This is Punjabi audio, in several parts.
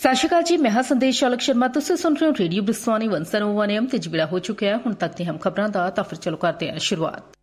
सत श्री अकाल जी, मैं हां संदेश चालक शर्मा। तुसीं सुन रहे हो रेडियो ब्रिसवानी 101 AM ते जिबड़ा हो चुका है हुण तक दी हम खबरां दा। तां फिर चलो करते हैं शुरुआत।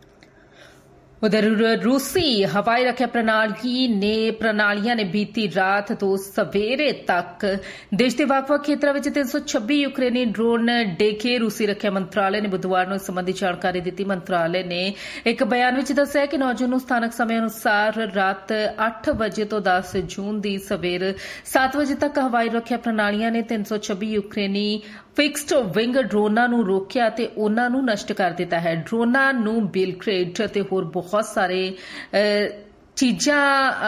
उधर रूसी हवाई रक्षा प्रणालियां ने बीती रात तो सवेरे तक देश के ਵੱਖ-ਵੱਖ ਖੇਤਰਾਂ ਵਿੱਚ 326 यूक्रेनी ड्रोन ਡੇਗੇ। रूसी रक्षा मंत्रालय ने बुधवार ਨੂੰ ਇਸ ਸੰਬੰਧੀ ਜਾਣਕਾਰੀ ਦਿੱਤੀ। ਮੰਤਰਾਲੇ ਨੇ ਇੱਕ ਬਿਆਨ ਵਿੱਚ ਦੱਸਿਆ ਕਿ 9 ਜੂਨ ਨੂੰ ਸਥਾਨਕ ਸਮੇਂ ਅਨੁਸਾਰ ਰਾਤ 8 ਵਜੇ ਤੋਂ 10 ਜੂਨ ਦੀ ਸਵੇਰ 7 ਵਜੇ ਤੱਕ ਹਵਾਈ ਰੱਖਿਆ ਪ੍ਰਣਾਲੀਆਂ ਨੇ 326 यूक्रेनी ਫਿਕਸਡ ਵਿੰਗ ਡਰੋਨਾਂ ਨੂੰ ਰੋਕਿਆ ਤੇ ਉਹਨਾਂ ਨੂੰ ਨਸ਼ਟ ਕਰ ਦਿੱਤਾ ਹੈ। ਡਰੋਨਾਂ ਨੂੰ ਬਿਲਕ੍ਰੇਟ ਅਤੇ ਹੋਰ ਬਹੁਤ ਸਾਰੇ ਚੀਜ਼ਾਂ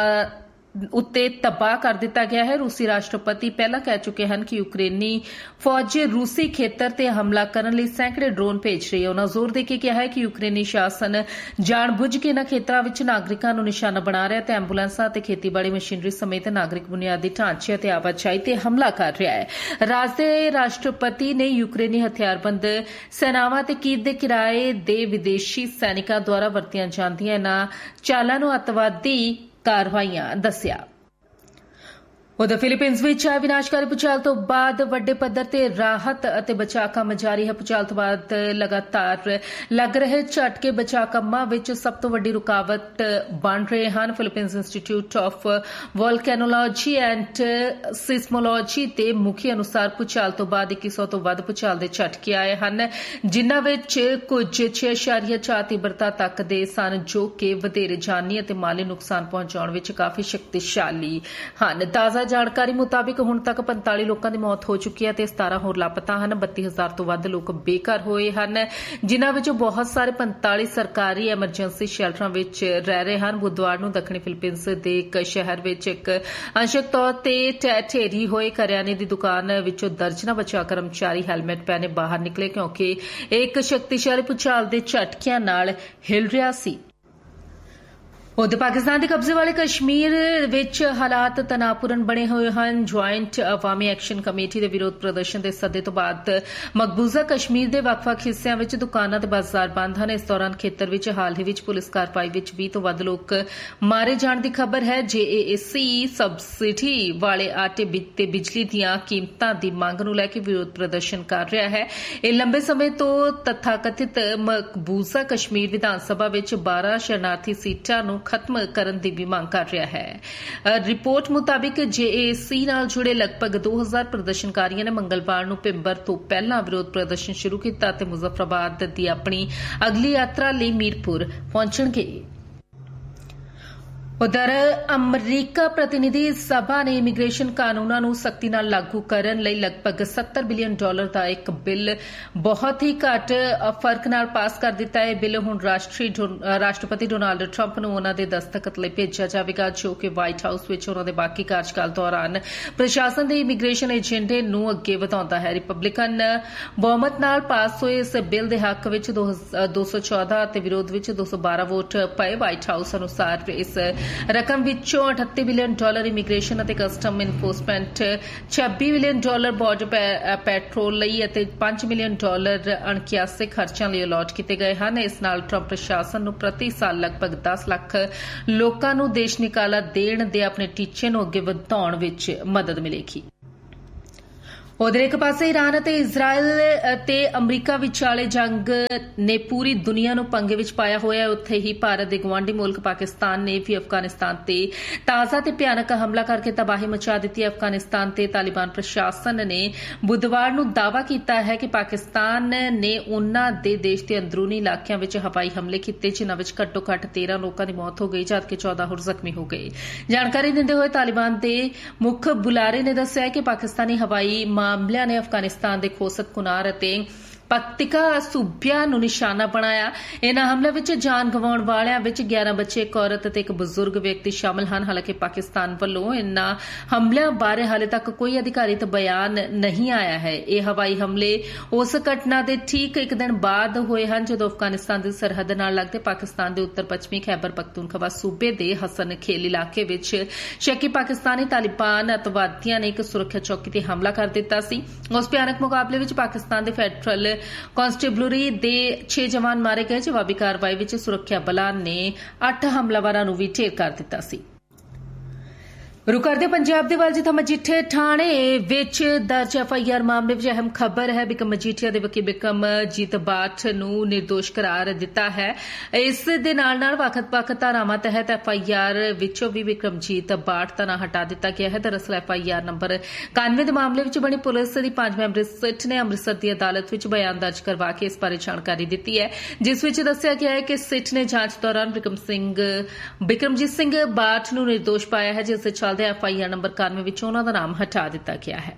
ਉੱਤੇ ਤਬਾਹ ਕਰ ਦਿੱਤਾ ਗਿਆ ਹੈ। ਰੂਸੀ ਰਾਸ਼ਟਰਪਤੀ ਪਹਿਲਾਂ ਕਹਿ ਚੁੱਕੇ ਹਨ ਕਿ ਯੂਕਰੇਨੀ ਫੌਜ ਰੂਸੀ ਖੇਤਰ ਤੇ ਹਮਲਾ ਕਰਨ ਲਈ ਸੈਂਕੜੇ ਡਰੋਨ ਭੇਜ ਰਹੀ ਹੈ। ਉਹਨਾਂ ਜ਼ੋਰ ਦੇ ਕੇ ਕਿਹਾ ਹੈ ਕਿ ਯੂਕਰੇਨੀ ਸ਼ਾਸਨ ਜਾਣਬੁੱਝ ਕੇ ਇਨ੍ਹਾਂ ਖੇਤਰਾਂ ਵਿੱਚ ਨਾਗਰਿਕਾਂ ਨੂੰ ਨਿਸ਼ਾਨਾ ਬਣਾ ਰਿਹਾ ਤੇ ਐਂਬੂਲੈਂਸਾਂ ਤੇ ਖੇਤੀਬਾੜੀ ਮਸ਼ੀਨਰੀ ਸਮੇਤ ਨਾਗਰਿਕ ਬੁਨਿਆਦੀ ਢਾਂਚੇ ਅਤੇ ਆਵਾਜਾਈ ਤੇ ਹਮਲਾ ਕਰ ਰਿਹਾ ਹੈ। ਰਾਜ ਦੇ ਰਾਸ਼ਟਰਪਤੀ ਨੇ ਯੂਕਰੇਨੀ ਹਥਿਆਰਬੰਦ ਸੈਨਾਵਾਂ ਤੇ ਕੀਵ ਦੇ ਕਿਰਾਏ ਦੇ ਵਿਦੇਸ਼ੀ ਸੈਨਿਕਾਂ ਦੁਆਰਾ ਵਰਤੀਆਂ ਜਾਂਦੀਆਂ ਇਨ੍ਹਾਂ ਚਾਲਾਂ ਨੂੰ ਅੱਤਵਾਦੀ ਕਾਰਵਾਈਆਂ ਦੱਸਿਆ। ਉਧਰ ਫਿਲੀਪੀਨਜ਼ ਵਿੱਚ ਆਏ ਵਿਨਾਸ਼ਕਾਰੀ ਭੂਚਾਲ ਤੋਂ ਬਾਅਦ ਵੱਡੇ ਪੱਧਰ ਤੇ ਰਾਹਤ ਅਤੇ ਬਚਾਅ ਕੰਮ ਜਾਰੀ ਹੈ। ਭੂਚਾਲ ਤੋਂ ਬਾਅਦ ਲਗਾਤਾਰ ਲੱਗ ਰਹੇ ਝਟਕੇ ਬਚਾਅ ਕੰਮਾਂ ਵਿੱਚ ਸਭ ਤੋਂ ਵੱਡੀ ਰੁਕਾਵਟ ਬਣ ਰਹੇ ਹਨ। ਫਿਲੀਪੀਨਜ਼ ਇੰਸਟੀਚਿਊਟ ਆਫ ਵੋਲਕੈਨੋਲੋਜੀ ਐਂਡ ਸਿਸਮੋਲੋਜੀ ਦੇ ਮੁਖੀ ਅਨੁਸਾਰ ਭੂਚਾਲ ਤੋਂ ਬਾਅਦ 2100 ਤੋਂ ਵੱਧ ਭੂਚਾਲ ਦੇ ਝਟਕੇ ਆਏ ਹਨ, ਜਿਨ੍ਹਾਂ ਵਿੱਚ ਕੁਝ 6.4 ਤੀਬਰਤਾ ਤੱਕ ਦੇ ਸਨ, ਜੋ ਕਿ ਵਧੇਰੇ ਜਾਨੀ ਅਤੇ ਮਾਲੀ ਨੁਕਸਾਨ ਪਹੁੰਚਾਉਣ ਵਿੱਚ ਕਾਫੀ ਸ਼ਕਤੀਸ਼ਾਲੀ ਹਨ। ਤਾਜ਼ਾ ਜਾਣਕਾਰੀ ਮੁਤਾਬਿਕ ਹੁਣ ਤੱਕ 45 ਲੋਕਾਂ ਦੀ ਮੌਤ ਹੋ ਚੁੱਕੀ ਹੈ ਤੇ 17 ਹੋਰ ਲਾਪਤਾ ਹਨ। 32,000 ਤੋਂ ਵੱਧ ਲੋਕ ਬੇਘਰ ਹੋਏ ਹਨ, ਜਿਨ੍ਹਾਂ ਵਿੱਚੋਂ ਬਹੁਤ ਸਾਰੇ 45 ਸਰਕਾਰੀ ਐਮਰਜੈਂਸੀ ਸ਼ੈਲਟਰਾਂ ਵਿੱਚ ਰਹਿ ਰਹੇ ਹਨ। ਬੁੱਧਵਾਰ ਨੂੰ ਦੱਖਣੀ ਫਿਲੀਪੀਨਜ਼ ਦੇ ਇੱਕ ਸ਼ਹਿਰ ਵਿੱਚ ਇੱਕ ਅੰਸ਼ਕ ਤੌਰ ਤੇ ਢਹਿ ਹੋਏ ਕਰਿਆਨੇ ਦੀ ਦੁਕਾਨ ਵਿੱਚੋਂ ਦਰਜਨਾਂ ਬਚਾਅ ਕਰਮਚਾਰੀ ਹੈਲਮਟ ਪਹਿਨੇ ਬਾਹਰ ਨਿਕਲੇ, ਕਿਉਂਕਿ ਇੱਕ ਸ਼ਕਤੀਸ਼ਾਲੀ ਭੂਚਾਲ ਦੇ ਝਟਕਿਆਂ ਨਾਲ ਹਿਲ ਰਿਹਾ ਸੀ। ਉਧਰ ਪਾਕਿਸਤਾਨ ਦੇ ਕਬਜ਼ੇ ਵਾਲੇ ਕਸ਼ਮੀਰ ਵਿੱਚ ਹਾਲਾਤ ਤਣਾਅਪੂਰਨ ਬਣੇ ਹੋਏ ਹਨ। ਜੁਆਇੰਟ ਅਵਾਮੀ ਐਕਸ਼ਨ ਕਮੇਟੀ ਦੇ ਵਿਰੋਧ ਪ੍ਰਦਰਸ਼ਨ ਦੇ ਸੱਦੇ ਤੋਂ ਬਾਅਦ ਮਕਬੂਜ਼ਾ ਕਸ਼ਮੀਰ ਦੇ ਵੱਖ-ਵੱਖ ਹਿੱਸਿਆਂ ਵਿੱਚ ਦੁਕਾਨਾਂ ਤੇ ਬਾਜ਼ਾਰ ਬੰਦ ਹਨ। ਇਸ ਦੌਰਾਨ ਖੇਤਰ ਵਿੱਚ ਹਾਲ ਹੀ ਵਿੱਚ ਪੁਲਿਸ ਕਾਰਵਾਈ ਵਿੱਚ 20 ਤੋਂ ਵੱਧ ਲੋਕ ਮਾਰੇ ਜਾਣ ਦੀ ਖਬਰ ਹੈ। JAC ਸਬਸਿਡੀ ਵਾਲੇ ਆਟੇ ਤੇ ਬਿਜਲੀ ਦੀਆਂ ਕੀਮਤਾਂ ਦੀ ਮੰਗ ਨੂੰ ਲੈ ਕੇ ਵਿਰੋਧ ਪ੍ਰਦਰਸ਼ਨ ਕਰ ਰਿਹਾ ਹੈ। ਇਹ ਲੰਬੇ ਸਮੇਂ ਤੋਂ ਤਥਾਕਥਿਤ ਮਕਬੂਜ਼ਾ ਕਸ਼ਮੀਰ ਵਿਧਾਨ ਸਭਾ ਵਿੱਚ 12 ਸ਼ਰਨਾਰਥੀ ਸੀਟਾਂ ਨੂੰ ਖਤਮ ਕਰਨ ਦੀ ਵੀ ਮੰਗ ਕਰ ਰਿਹਾ ਹੈ। ਰਿਪੋਰਟ ਮੁਤਾਬਿਕ JAC ਨਾਲ ਜੁੜੇ ਲਗਭਗ 2000 ਪ੍ਰਦਰਸ਼ਨਕਾਰੀਆਂ ਨੇ ਮੰਗਲਵਾਰ ਨੂੰ ਪਿੰਬਰ ਤੋਂ ਪਹਿਲਾਂ ਵਿਰੋਧ ਪ੍ਰਦਰਸ਼ਨ ਸ਼ੁਰੂ ਕੀਤਾ ਅਤੇ ਮੁਜ਼ੱਫਰਾਬਾਦ ਦੀ ਆਪਣੀ ਅਗਲੀ ਯਾਤਰਾ ਲਈ ਮੀਰਪੁਰ ਪਹੁੰਚਣਗੇ। ਉਧਰ ਅਮਰੀਕਾ ਪ੍ਰਤੀਨਿਧੀ ਸਭਾ ਨੇ ਇਮੀਗ੍ਰੇਸ਼ਨ ਕਾਨੂੰਨਾਂ ਨੂੰ ਸਖਤੀ ਨਾਲ ਲਾਗੂ ਕਰਨ ਲਈ ਲਗਭਗ $70 ਬਿਲੀਅਨ ਦਾ ਇੱਕ ਬਿੱਲ ਬਹੁਤ ਹੀ ਘੱਟ ਫਰਕ ਨਾਲ ਪਾਸ ਕਰ ਦਿੱਤਾ ਹੈ। ਬਿੱਲ ਹੁਣ ਰਾਸ਼ਟਰਪਤੀ ਡੋਨਾਲਡ ਟਰੰਪ ਨੂੰ ਉਹਨਾਂ ਦੇ ਦਸਤਖਤ ਲਈ ਭੇਜਿਆ ਜਾਵੇਗਾ, ਜੋ ਕਿ ਵਾਈਟ ਹਾਊਸ ਵਿੱਚ ਉਹਨਾਂ ਦੇ ਬਾਕੀ ਕਾਰਜਕਾਲ ਦੌਰਾਨ ਪ੍ਰਸ਼ਾਸਨ ਦੇ ਇਮੀਗ੍ਰੇਸ਼ਨ ਏਜੰਡੇ ਨੂੰ ਅੱਗੇ ਵਧਾਉਂਦਾ ਹੈ। ਰਿਪਬਲਿਕਨ ਬਹੁਮਤ ਨਾਲ ਪਾਸ ਹੋਏ ਇਸ ਬਿੱਲ ਦੇ ਹੱਕ ਵਿੱਚ 214 ਅਤੇ ਵਿਰੋਧ ਵਿੱਚ 212 ਵੋਟ ਪਏ। ਵਾਈਟ ਹਾਊਸ ਅਨੁਸਾਰ ਇਸ ਰਕਮ ਵਿੱਚੋਂ $38 ਬਿਲੀਅਨ ਇਮੀਗ੍ਰੇਸ਼ਨ ਅਤੇ custom enforcement, $26 billion border patrol ਲਈ ਅਤੇ $5 ਮਿਲੀਅਨ ਅਣਕਿਆਸੇ ਖਰਚਿਆਂ ਲਈ ਅਲਾਟ ਕੀਤੇ ਗਏ ਹਨ। ਇਸ ਨਾਲ ਟਰੰਪ ਪ੍ਰਸ਼ਾਸਨ ਨੂੰ ਪ੍ਰਤੀ ਸਾਲ ਲਗਭਗ 10 ਲੱਖ ਲੋਕਾਂ ਨੂੰ ਦੇਸ਼ ਨਿਕਾਲਾ ਦੇਣ ਦੇ ਆਪਣੇ ਟੀਚੇ ਨੂੰ ਅੱਗੇ ਵਧਾਉਣ ਵਿੱਚ ਮਦਦ ਮਿਲੇਗੀ। ਉਧਰ ਇੱਕ ਪਾਸੇ ਈਰਾਨ ਅਤੇ ਇਜ਼ਰਾਈਲ ਅਤੇ ਅਮਰੀਕਾ ਵਿਚਾਲੇ ਜੰਗ ਨੇ ਪੂਰੀ ਦੁਨੀਆ ਨੂੰ ਪੰਗੇ ਵਿੱਚ ਪਾਇਆ ਹੋਇਆ ਹੈ। ਉੱਥੇ ਹੀ ਭਾਰਤ ਦੇ ਗਵਾਂਢੀ ਮੁਲਕ ਪਾਕਿਸਤਾਨ ਨੇ ਵੀ ਅਫਗਾਨਿਸਤਾਨ ਤੇ ਤਾਜ਼ਾ ਤੇ ਭਿਆਨਕ ਹਮਲਾ ਕਰਕੇ ਤਬਾਹੀ ਮਚਾ ਦਿੱਤੀ ਹੈ। ਅਫਗਾਨਿਸਤਾਨ ਤੇ ਤਾਲਿਬਾਨ ਪ੍ਰਸ਼ਾਸਨ ਨੇ ਬੁੱਧਵਾਰ ਨੂੰ ਦਾਅਵਾ ਕੀਤਾ ਹੈ ਕਿ ਪਾਕਿਸਤਾਨ ਨੇ ਉਨ੍ਹਾਂ ਦੇ ਦੇਸ਼ ਦੇ ਅੰਦਰੂਨੀ ਇਲਾਕਿਆਂ ਵਿੱਚ ਹਵਾਈ ਹਮਲੇ ਕੀਤੇ, ਜਿਨ੍ਹਾਂ ਵਿੱਚ ਘੱਟੋ-ਘੱਟ 13 ਲੋਕਾਂ ਦੀ ਮੌਤ ਹੋ ਗਈ ਜਦਕਿ 14 ਹੋਰ ਜ਼ਖਮੀ ਹੋ ਗਏ। ਜਾਣਕਾਰੀ ਦਿੰਦੇ ਹੋਏ ਤਾਲਿਬਾਨ ਦੇ ਮੁੱਖ ਬੁਲਾਰੇ ਨੇ ਦੱਸਿਆ ਕਿ ਪਾਕਿਸਤਾਨੀ ਹਵਾਈ ਮਾਮਲਿਆਂ ਨੇ ਅਫਗਾਨਿਸਤਾਨ ਦੇ ਖੋਸਤ ਕੁਨਾਰ ਅਤੇ ਪਕਤਿਕਾ ਸੂਬਿਆਂ ਨੂੰ ਨਿਸ਼ਾਨਾ ਬਣਾਇਆ। ਇਨ੍ਹਾਂ ਹਮਲਿਆਂ ਵਿੱਚ ਜਾਨ ਗਵਾਉਣ ਵਾਲਿਆਂ ਵਿੱਚ 11 ਬੱਚੇ, ਇੱਕ ਔਰਤ ਅਤੇ ਇੱਕ ਬਜ਼ੁਰਗ ਵਿਅਕਤੀ ਸ਼ਾਮਲ ਹਨ। ਹਾਲਾਂਕਿ ਪਾਕਿਸਤਾਨ ਵੱਲੋਂ ਇਨ੍ਹਾਂ ਹਮਲਿਆਂ ਬਾਰੇ ਹਾਲੇ ਤੱਕ ਕੋਈ ਅਧਿਕਾਰਿਤ ਬਿਆਨ ਨਹੀਂ ਆਇਆ ਹੈ। ਇਹ ਹਵਾਈ ਹਮਲੇ ਉਸ ਘਟਨਾ ਦੇ ਠੀਕ ਇੱਕ ਦਿਨ ਬਾਅਦ ਹੋਏ ਹਨ ਜਦੋਂ ਅਫਗਾਨਿਸਤਾਨ ਦੀ ਸਰਹੱਦ ਨਾਲ ਲੱਗਦੇ ਪਾਕਿਸਤਾਨ ਦੇ ਉੱਤਰ ਪੱਛਮੀ ਖੈਬਰ ਪਖਤੂਨਖਵਾ ਸੂਬੇ ਦੇ ਹਸਨ ਖੇਲ ਇਲਾਕੇ ਵਿੱਚ ਸ਼ੱਕੀ ਪਾਕਿਸਤਾਨੀ ਤਾਲਿਬਾਨ ਅਤਵਾਦੀਆਂ ਨੇ ਇੱਕ ਸੁਰੱਖਿਆ ਚੌਕੀ ਤੇ ਹਮਲਾ ਕਰ ਦਿੱਤਾ ਸੀ। ਉਸ ਭਿਆਨਕ ਮੁਕਾਬਲੇ ਵਿੱਚ ਪਾਕਿਸਤਾਨ ਦੇ ਫੈਡਰਲ ਕਾਂਸਟੇਬਲਰੀ ਦੇ 6 ਜਵਾਨ ਮਾਰੇ ਗਏ। ਜਵਾਬੀ ਕਾਰਵਾਈ ਵਿੱਚ ਸੁਰੱਖਿਆ ਬਲਾਂ ਨੇ 8 ਹਮਲਾਵਰਾਂ ਨੂੰ ਵੀ ਢੇਰ ਕਰ ਦਿੱਤਾ ਸੀ। रुक करते पंजाब के वल जिथे मजीठे थाने विच दर्ज FIR मामले में अहम खबर है। बिक्रम मजीठिया के वकील बिक्रमजीत बाठ नूं निर्दोष करार दिता है। इस दे नाल वख-वख धारावां तहत FIR विचों भी बिक्रमजीत बाठ का नां हटा दिता गया है। दरअसल FIR नंबर 91 के मामले में बनी पुलिस की 5 मैंबरी सिट ने अमृतसर की अदालत में बयान दर्ज करवा के इस बारे जानकारी दी है, जिस विच दस्सिया गया है कि सिट ने जांच दौरान बिक्रमजीत सिंह बाठ नूं निर्दोष पाया है, जिस FIR नंबर 91 विच उन्हां दा नाम हटा दिता गया है।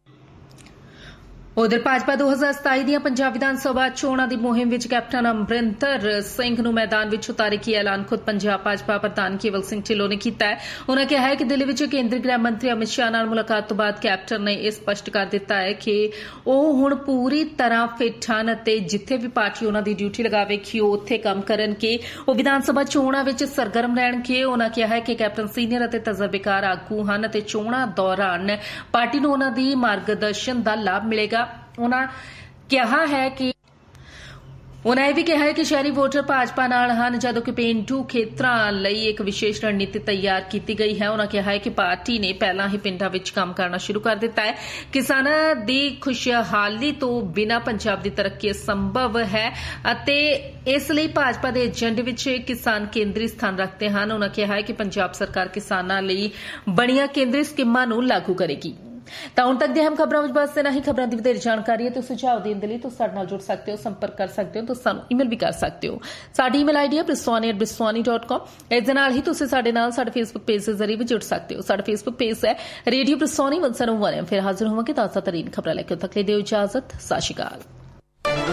उधर भाजपा 2027 ਦੀਆਂ पंजाब विधान सभा चोणां ਦੀ मुहिम विच कैप्टन अमरिंदर सिंह ਨੂੰ मैदान विच उतारे की ऐलान खुद पंजाब भाजपा प्रधान केवल सिंह ढिल्लों ने किया है। उन्होंने कहा है कि दिल्ली विच केंद्रीय गृह मंत्री अमित शाह नाल मुलाकात तो बाद कैप्टन ने यह स्पष्ट कर दिता है कि ਉਹ ਹੁਣ पूरी तरह फिट ਹਨ ਅਤੇ जिथे भी पार्टी उन्हां दी ड्यूटी लगावेगी ਉਹ ਉੱਥੇ ਕੰਮ ਕਰਨਗੇ। ਉਹ विधान सभा चोणां विच सरगर्म रहणगे। उन्होंने कहा है कि कैप्टन सीनियर ਅਤੇ तजर्बेकार आगू ਹਨ ਅਤੇ चोणां दौरान पार्टी ਨੂੰ उन्हां दी मार्गदर्शन ਦਾ लाभ मिलेगा। उन्होंने कहा है कि उन्होंने भी कहा है कि शहरी वोटर भाजपा नाल हन, जदों कि पेंडू खेतरां लई एक विशेष रणनीति तैयार की गई है। उन्होंने कहा है कि पार्टी ने पहला ही पिंडां विच काम करना शुरू कर दिता है। किसानां दी खुशहाली तो बिना पंजाब दी तरक्की संभव है अते इसलिए भाजपा दे एजेंडे विच किसान केंद्री स्थान रखते हैं। उन्होंने कहा है कि पंजाब सरकार किसानां लई बणीਆਂ केंद्री स्कीमां नूं लागू करेगी। ਤਾਂ ਹੁਣ ਤੱਕ ਦੀਆਂ ਅਹਿਮ ਖਬਰਾਂ ਵਿੱਚ ਬਸ ਇਨਾ ਹੀ। ਖਬਰਾਂ ਦੀ ਵਧੇਰੇ ਜਾਣਕਾਰੀ ਅਤੇ ਸੁਝਾਅ ਦੇਣ ਦੇ ਲਈ ਤੁਸੀਂ ਸਾਡੇ ਨਾਲ ਜੁੜ ਸਕਦੇ ਹੋ, ਸੰਪਰਕ ਕਰ ਸਕਦੇ ਹੋ, ਤੁਸੀਂ ਸਾਨੂੰ ਈਮੇਲ ਵੀ ਕਰ ਸਕਦੇ ਹੋ। ਸਾਡੀ ਈਮੇਲ ਆਈਡੀ ਹੈ briswani@briswani.com। ਇਸ ਦੇ ਨਾਲ ਹੀ ਤੁਸੀਂ ਸਾਡੇ ਨਾਲ ਸਾਡੇ ਫੇਸਬੁੱਕ ਪੇਜ ਦੇ ਜ਼ਰੀਏ ਵੀ ਜੁੜ ਸਕਦੇ ਹੋ। ਸਾਡਾ ਫੇਸਬੁੱਕ ਪੇਜ ਹੈ ਰੇਡੀਓ ਬ੍ਰਿਸਵਾਨੀ 101। ਫਿਰ ਹਾਜ਼ਰ ਹੋਵਾਂਗੇ ਤਾਜ਼ਾ ਤਰੀਨ ਖਬਰਾਂ ਲੈ ਕੇ। ਉਦੋਂ ਤੱਕ ਲਈ ਦਿਓ ਇਜਾਜ਼ਤ। ਸਤਿ ਸ਼੍ਰੀ ਅਕਾਲ।